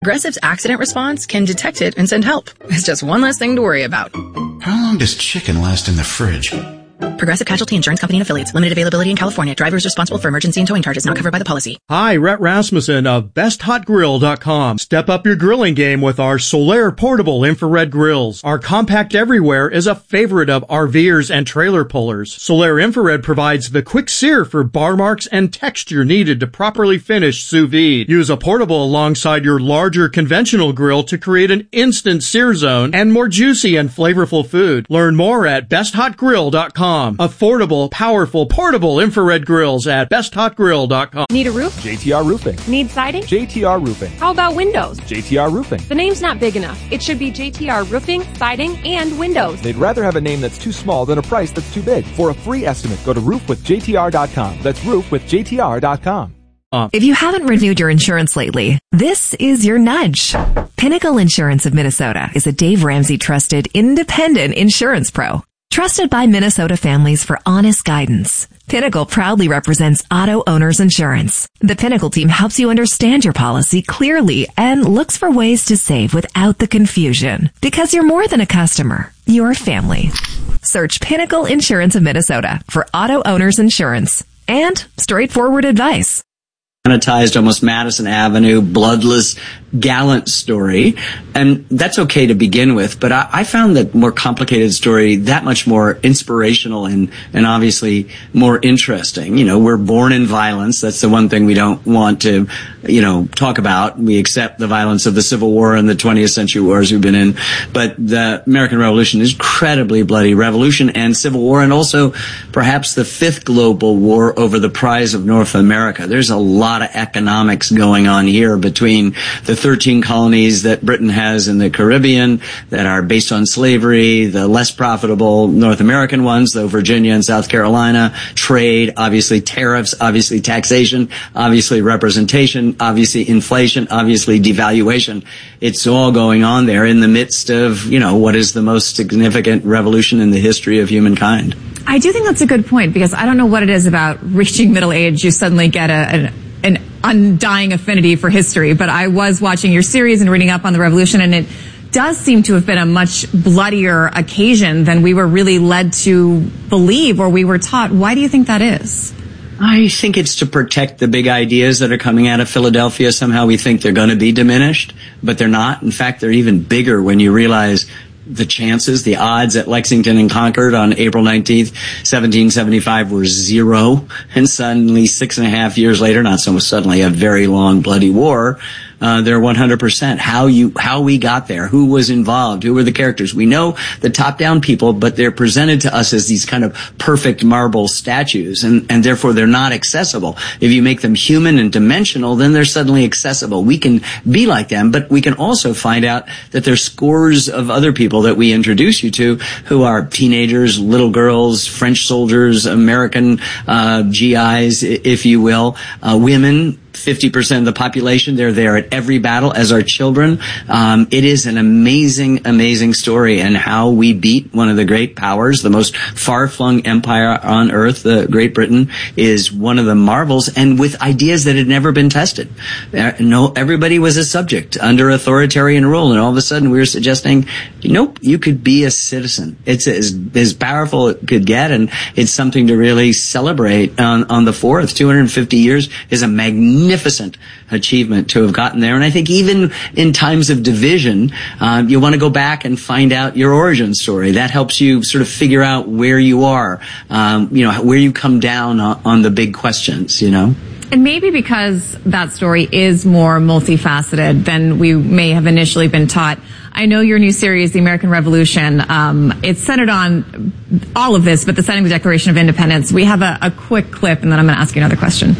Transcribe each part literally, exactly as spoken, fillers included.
Progressive's accident response can detect it and send help. It's just one less thing to worry about. How long does chicken last in the fridge? Progressive Casualty Insurance Company and Affiliates. Limited availability in California. Drivers responsible for emergency and towing charges not covered by the policy. Hi, Rhett Rasmussen of best hot grill dot com. Step up your grilling game with our Solaire portable infrared grills. Our compact everywhere is a favorite of RVers and trailer pullers. Solaire infrared provides the quick sear for bar marks and texture needed to properly finish sous vide. Use a portable alongside your larger conventional grill to create an instant sear zone and more juicy and flavorful food. Learn more at best hot grill dot com. Affordable, powerful, portable infrared grills at best hot grill dot com. Need a roof? J T R Roofing. Need siding? J T R Roofing. How about windows? J T R Roofing. The name's not big enough. It should be J T R Roofing, Siding, and Windows. They'd rather have a name that's too small than a price that's too big. For a free estimate, go to roof with J T R dot com. That's roof with J T R dot com. If you haven't renewed your insurance lately, this is your nudge. Pinnacle Insurance of Minnesota is a Dave Ramsey trusted independent insurance pro. Trusted by Minnesota families for honest guidance, Pinnacle proudly represents auto owners insurance. The Pinnacle team helps you understand your policy clearly and looks for ways to save without the confusion. Because you're more than a customer, you're family. Search Pinnacle Insurance of Minnesota for auto owners insurance and straightforward advice. Monetized almost Madison Avenue, bloodless, gallant story. And that's okay to begin with. But I, I found that more complicated story that much more inspirational and, and obviously more interesting. You know, we're born in violence. That's the one thing we don't want to, you know, talk about. We accept the violence of the Civil War and the twentieth century wars we've been in. But the American Revolution is incredibly bloody revolution and Civil War, and also perhaps the fifth global war over the prize of North America. There's a lot of economics going on here between the thirteen colonies that Britain has in the Caribbean that are based on slavery, the less profitable North American ones, though Virginia and South Carolina, trade, obviously tariffs, obviously taxation, obviously representation, obviously inflation, obviously devaluation. It's all going on there in the midst of, you know, what is the most significant revolution in the history of humankind. I do think that's a good point, because I don't know what it is about reaching middle age. You suddenly get a, an, an undying affinity for history. But I was watching your series and reading up on the revolution, and it does seem to have been a much bloodier occasion than we were really led to believe, or we were taught. Why do you think that is? I think it's to protect the big ideas that are coming out of Philadelphia. Somehow we think they're going to be diminished, but they're not. In fact, they're even bigger when you realize the chances, the odds at Lexington and Concord on April nineteenth, seventeen seventy-five were zero. And suddenly, six and a half years later, not so much suddenly, a very long bloody war, uh, they're one hundred percent. How you, how we got there, who was involved, who were the characters. We know the top-down people, but they're presented to us as these kind of perfect marble statues, and, and therefore they're not accessible. If you make them human and dimensional, then they're suddenly accessible. We can be like them, but we can also find out that there's scores of other people that we introduce you to who are teenagers, little girls, French soldiers, American uh, G Is, if you will, uh, women. fifty percent of the population, they're there at every battle, as our children. Um, it is an amazing, amazing story, and how we beat one of the great powers, the most far-flung empire on earth, the Great Britain, is one of the marvels, and with ideas that had never been tested. Uh, no, everybody was a subject under authoritarian rule, and all of a sudden we were suggesting, nope, you could be a citizen. It's as, as powerful as it could get, and it's something to really celebrate on, on the fourth. two hundred fifty years is a magnificent Magnificent achievement to have gotten there. And I think even in times of division, um, you want to go back and find out your origin story. That helps you sort of figure out where you are, um, you know, where you come down on, on the big questions, you know. And maybe because that story is more multifaceted than we may have initially been taught. I know your new series, The American Revolution, um, it's centered on all of this, but the signing of the Declaration of Independence. We have a, a quick clip, and then I'm going to ask you another question.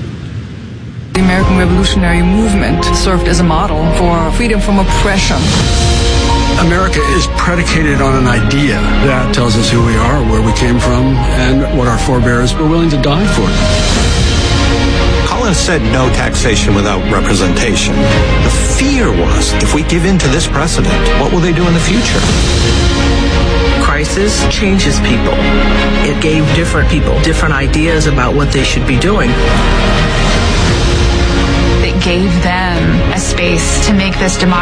The American Revolutionary Movement served as a model for freedom from oppression. America is predicated on an idea that tells us who we are, where we came from, and what our forebears were willing to die for. Collins said no taxation without representation. The fear was, if we give in to this precedent, what will they do in the future? Crisis changes people. It gave different people different ideas about what they should be doing. that gave them a space to make this democracy